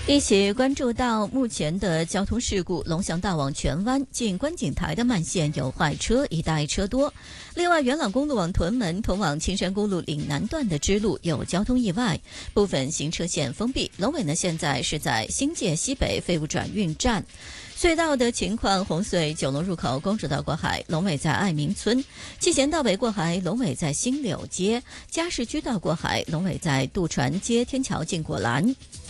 一起关注到目前的交通事故，龙翔大往荃湾进观景台的慢线有坏车，一带车多。另外，元朗公路往屯门通往青山公路岭南段的支路有交通意外，部分行车线封闭。龙尾呢，现在是在新界西北废物转运站。隧道的情况，红隧九龙入口公主道过海，龙尾在爱民村；七贤道北过海，龙尾在新柳街；嘉市居道过海，龙尾在渡船街天桥进果栏。